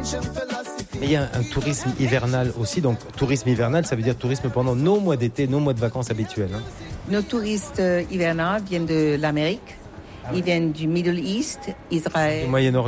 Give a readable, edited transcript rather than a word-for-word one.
Mais il y a un tourisme hivernal aussi, donc tourisme hivernal, ça veut dire tourisme pendant nos mois d'été, nos mois de vacances habituels. Hein. Nos touristes hivernaux viennent de l'Amérique, ils viennent du Middle East, Israël. Du Moyen-Orient.